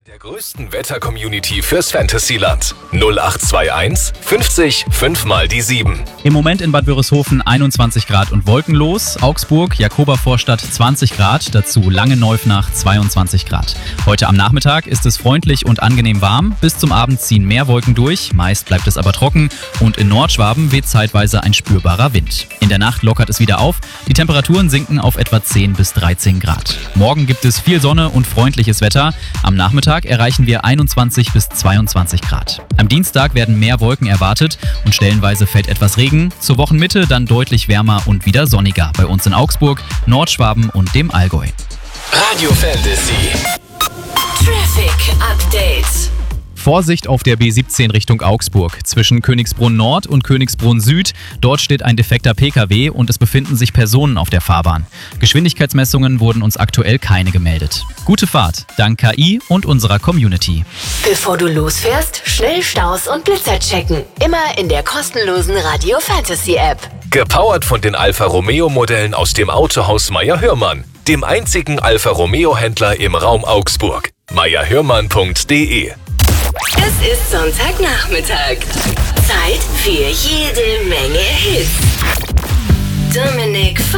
Der größten Wetter-Community fürs Fantasyland. 0821 50 5 mal die 7. Im Moment in Bad Wörishofen 21 Grad und wolkenlos. Augsburg, Jakobervorstadt 20 Grad, dazu Langenneufnach 22 Grad. Heute am Nachmittag ist es freundlich und angenehm warm. Bis zum Abend ziehen mehr Wolken durch, meist bleibt es aber trocken und in Nordschwaben weht zeitweise ein spürbarer Wind. In der Nacht lockert es wieder auf. Die Temperaturen sinken auf etwa 10 bis 13 Grad. Morgen gibt es viel Sonne und freundliches Wetter. Am Nachmittag erreichen wir 21 bis 22 Grad. Am Dienstag werden mehr Wolken erwartet und stellenweise fällt etwas Regen. Zur Wochenmitte dann deutlich wärmer und wieder sonniger bei uns in Augsburg, Nordschwaben und dem Allgäu. Radio Fantasy. Traffic Update. Vorsicht auf der B17 Richtung Augsburg. Zwischen Königsbrunn Nord und Königsbrunn Süd. Dort steht ein defekter PKW und es befinden sich Personen auf der Fahrbahn. Geschwindigkeitsmessungen wurden uns aktuell keine gemeldet. Gute Fahrt, dank KI und unserer Community. Bevor du losfährst, schnell Staus und Blitzer checken. Immer in der kostenlosen Radio Fantasy App. Gepowert von den Alfa Romeo Modellen aus dem Autohaus Meyer-Hörmann, dem einzigen Alfa Romeo Händler im Raum Augsburg. meyerhörmann.de. Es ist Sonntagnachmittag. Zeit für jede Menge Hits. Dominik